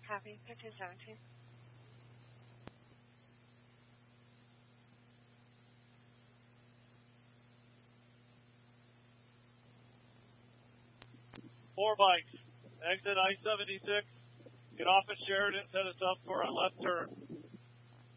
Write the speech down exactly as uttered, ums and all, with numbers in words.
Copy. fifteen seventeen. Four bikes. Exit I seventy-six. Get off at Sheridan. Set us up for a left turn.